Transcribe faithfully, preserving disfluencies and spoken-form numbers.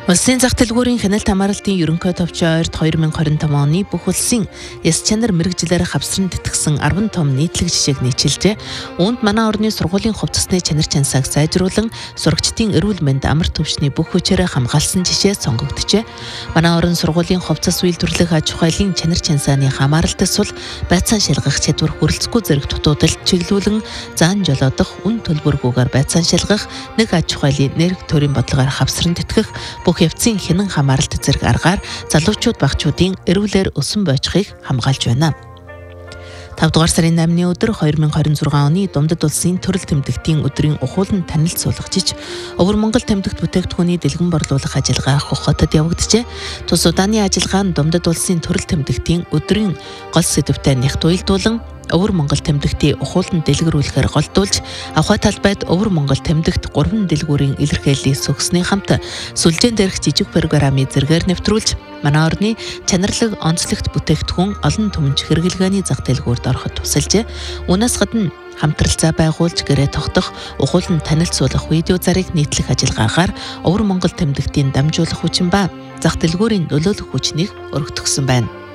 Улсын зах дэлгүүрийн хяналт хамгаалалтын ерөнхий товчоо ойрт две тысячи двадцать пять оны бүх улсын яс чанар мэрэгжилээр хавсран тэтгсэн арван том нийтлэг жишээг нийчилжээ. Үүнд манай орны сургуулийн хувцасны чанар чансааг сайжруулан сурагчдын эрүүл мэнд амар түвшний бүх хүчээрээ хамгаалсан жишээ сонгогдожээ. Манай орон сургуулийн хувцас үйлдвэрлэх аж ахуйлын чанар чансааны хамааралтай сул байцаан шалгах чадвар хүрэлцэхгүй зэрэг дутуудалд чиглүүлэн заан жолоодох үн төлбөргүйгээр байцаан шалгах нэг аж ахуйлын нэрэг төрийн бодлогоор хавсран тэтгэх бүх явцын хянан хамааралт зэрэг аргаар залуучууд багчуудын эрүүлэр өсөн бойцохыг хамгаалж байна. тавд дугаар сарын eighны өдөр две тысячи двадцать шесть оны Думдад улсын төрөл тэмдэгтийн өдрийн ухууланд танил суулгачиж Өвөр Монгол тэмдэгт бүтээгдэхүүний дэлгэн борлуулах ажиллагаа хотод явагдажээ. Тус удааны ажиллагаанд Думдад улсын төрөл тэмдэгтийн өдрийн гол сэдвтэй нягт уялдуулан Өвөр Монгол тэмдэгтийн ухууланд дэлгэрүүлэхээр голдуулж авхай талбайд Өвөр Монгол тэмдэгт гурван дэлгүүрийн илэрхийллийг сөгсний хамт сүлжээн дээрх жижиг программыг зэргээр нэвтрүүлж манай орны чанарлаг онцлогт бүтээгдэхүүн олон түмэнч хэрэглэгээний зах дэлгүүрт ороход тусалжээ. Үүнээс гадна хамтралцаа байгуулж гэрээ тогтох ухууланд танилцуулах видео зарыг нийтлэх ажиллагаагаар Өвөр Монгол тэмдэгтийн дамжуулах хүчин ба зах дэлгүүрийн нөлөөлөх хүчнийг өргөтгсөн байна.